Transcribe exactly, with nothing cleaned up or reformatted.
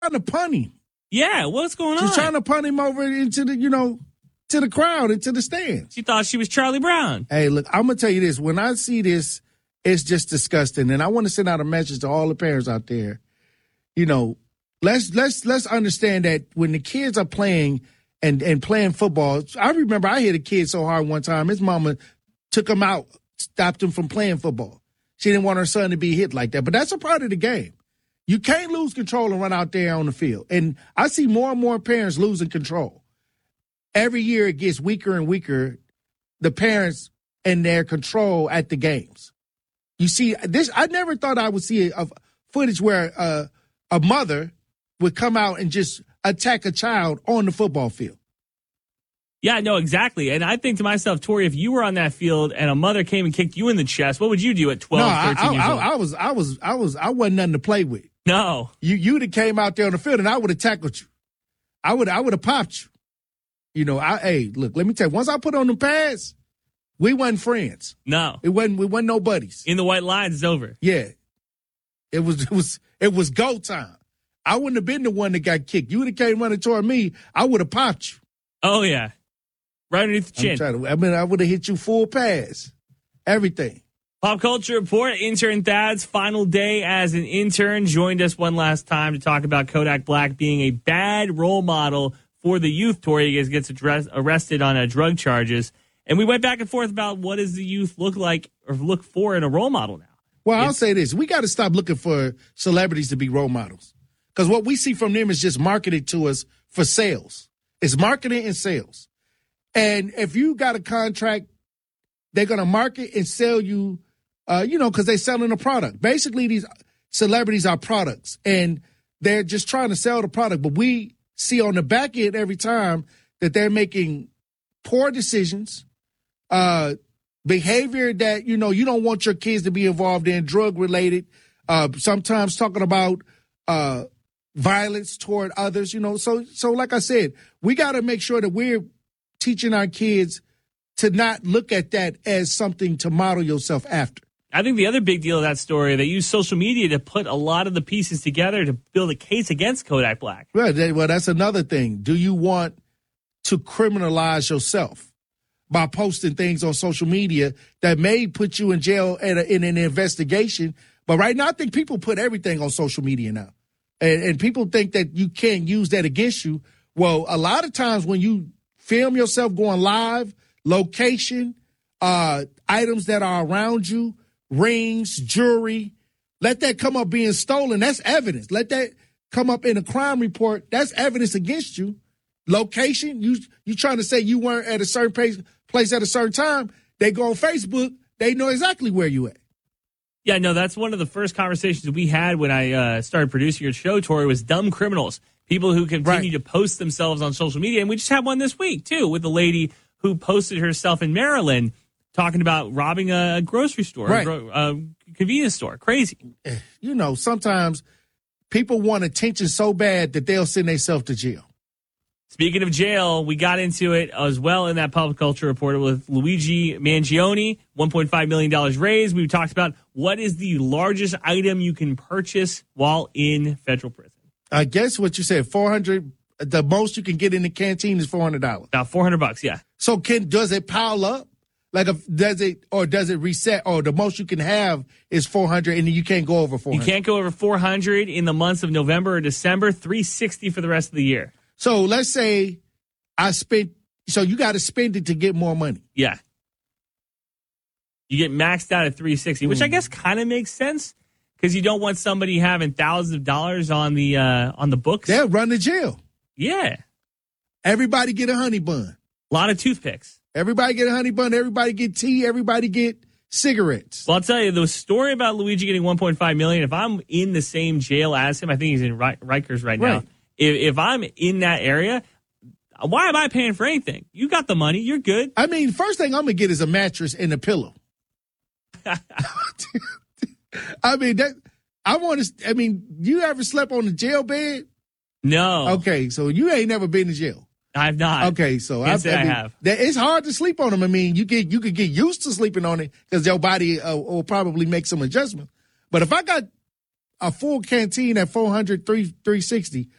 trying to punt him. Yeah, what's going She's on? trying to punt him over into the, you know, to the crowd, into the stands. She thought she was Charlie Brown. Hey, look, I'm going to tell you this. When I see this, it's just disgusting. And I want to send out a message to all the parents out there. You know, let's let's let's understand that when the kids are playing and, and playing football, I remember I hit a kid so hard one time, his mama took him out, stopped him from playing football. She didn't want her son to be hit like that. But that's a part of the game. You can't lose control and run out there on the field. And I see more and more parents losing control. Every year it gets weaker and weaker, the parents and their control at the games. You see, this. I never thought I would see a, a footage where uh, a mother would come out and just attack a child on the football field. Yeah, no, exactly. And I think to myself, Tori, if you were on that field and a mother came and kicked you in the chest, what would you do at twelve, no, thirteen I, years I, old? I, I was, I was, I was, I wasn't nothing to play with. No. You, you'd have came out there on the field and I would have tackled you. I would, I would have popped you. You know, I, hey, look, let me tell you, once I put on the pads, we wasn't friends. No. It wasn't, we wasn't no buddies. In the white lines, it's over. Yeah. It was, it was, it was go time. I wouldn't have been the one that got kicked. You would have came running toward me, I would have popped you. Oh, yeah. Right underneath the chin. I'm trying to, I mean, I would have hit you full pass. Everything. Pop Culture Report, intern Thad's final day as an intern, joined us one last time to talk about Kodak Black being a bad role model for the youth. Tori gets address, arrested on uh, drug charges. And we went back and forth about what does the youth look like or look for in a role model now. Well, it's, I'll say this. We got to stop looking for celebrities to be role models. Because what we see from them is just marketed to us for sales. It's marketing and sales. And if you got a contract, they're going to market and sell you, uh, you know, because they're selling a product. Basically, these celebrities are products, and they're just trying to sell the product. But we see on the back end every time that they're making poor decisions, uh, behavior that, you know, you don't want your kids to be involved in, drug-related, uh, sometimes talking about uh, violence toward others, you know. So, so like I said, we got to make sure that we're teaching our kids to not look at that as something to model yourself after. I think the other big deal of that story, they use social media to put a lot of the pieces together to build a case against Kodak Black. Well, well, that's another thing. Do you want to criminalize yourself by posting things on social media that may put you in jail at a, in an investigation? But right now, I think people put everything on social media now. And, and people think that you can't use that against you. Well, a lot of times when you film yourself going live, location, uh, items that are around you, rings, jewelry, let that come up being stolen. That's evidence. Let that come up in a crime report. That's evidence against you. Location, you you trying to say you weren't at a certain place, place at a certain time. They go on Facebook. They know exactly where you at. Yeah, no, that's one of the first conversations we had when I uh, started producing your show, Tori, was dumb criminals. People who continue right. to post themselves on social media. And we just had one this week, too, with a lady who posted herself in Maryland talking about robbing a grocery store, right. a, a convenience store. Crazy. You know, sometimes people want attention so bad that they'll send themselves to jail. Speaking of jail, we got into it as well in that Pop Culture Report with Luigi Mangione, one point five million dollars raised. We talked about what is the largest item you can purchase while in federal prison. I guess what you said, four hundred. The most you can get in the canteen is four hundred dollars. About four hundred bucks, yeah. So can does it pile up? Like, if, does it or does it reset? Or the most you can have is four hundred, and you can't go over four hundred. You can't go over four hundred in the months of November or December. three sixty for the rest of the year. So let's say I spent. So you got to spend it to get more money. Yeah. You get maxed out at three sixty, which mm. I guess kind of makes sense. Because you don't want somebody having thousands of dollars on the uh, on the books. They'll run to jail. Yeah. Everybody get a honey bun. A lot of toothpicks. Everybody get a honey bun. Everybody get tea. Everybody get cigarettes. Well, I'll tell you, the story about Luigi getting one point five million dollars, if I'm in the same jail as him, I think he's in Rikers right now. Right. If, if I'm in that area, why am I paying for anything? You got the money. You're good. I mean, first thing I'm going to get is a mattress and a pillow. I mean, that I want to. I mean, you ever slept on the jail bed? No. Okay, so you ain't never been to jail. I've not. Okay, so I, I, mean, I have. That, it's hard to sleep on them. I mean, you get you could get used to sleeping on it because your body uh, will probably make some adjustment. But if I got a full canteen at four hundred, three sixty,